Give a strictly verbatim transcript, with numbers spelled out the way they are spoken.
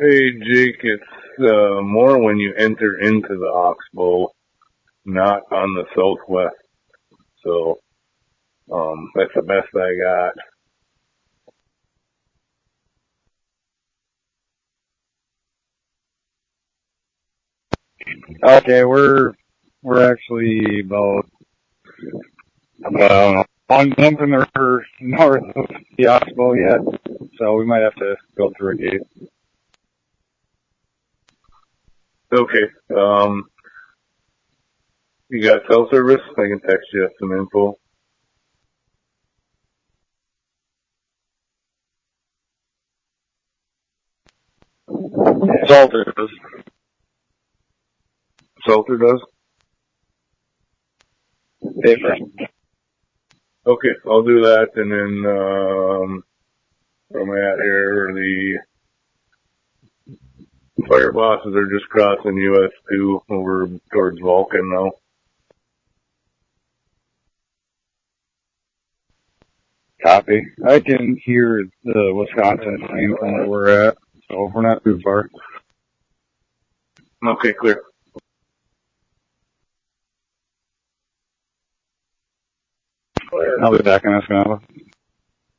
Hey, Jake, it's uh, more when you enter into the oxbow, not on the southwest. So um, that's the best I got. Okay, we're we're actually about uh, one month in the river north of the Oxbow yet, so we might have to go through a gate. Okay. Um, you got cell service? I can text you some info. Salter does. Salter does? Paper. Okay, I'll do that, and then um, where am I at here? The fire bosses are just crossing U S two over towards Vulcan now. Copy. I can hear the Wisconsin plane from where we're at, so we're not too far. Okay, clear. I'll be back in Escanaba.